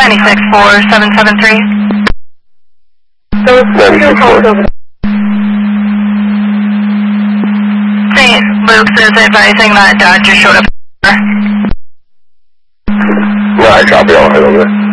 964773. So it's your house over there. St. Luke's is advising that Dad just showed up. Right, copy, I'll head over there.